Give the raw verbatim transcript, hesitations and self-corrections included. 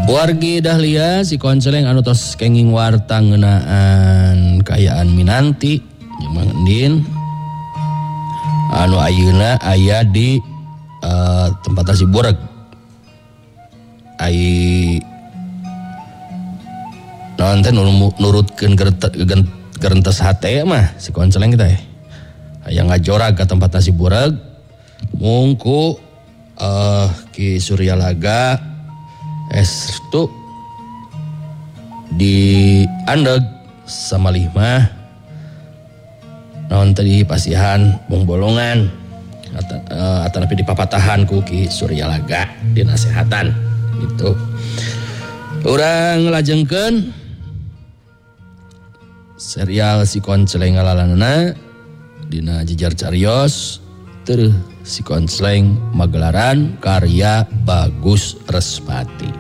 Wargi Dahlia si konceleng anu tos kenging warta ngeunaan kayaan Minanti jeung Mang Endin anu ayeuna aya di uh, tempat nasi bureg ai naon teh nurutkeun gerentes hate mah si konceleng teh aya ngajorag ka tempat nasi bureg mungku uh, Ki Suryalaga Estu di andeg sama lima naon tadi pasihan bong bolongan atau tapi di papatahan ku Ki Suryalaga di nasehatan gitu. Urang ngelajengkeun serial si konceleng ngalalanana dina jejar carios teu si konceleng Magelaran karya Bagus Respati.